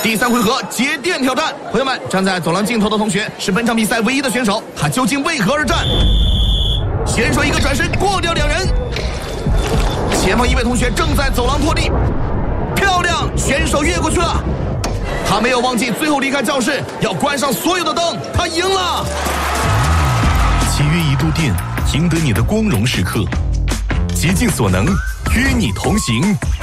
第3回合接电挑战，朋友们，站在走廊尽头的同学是本场比赛唯一的选手，他究竟为何而战？选手一个转身过掉2人，前方一位同学正在走廊拖地，漂亮，选手越过去了，他没有忘记最后离开教室要关上所有的灯，他赢了。 7约1度电，赢得你的光荣时刻，竭尽所能与你同行。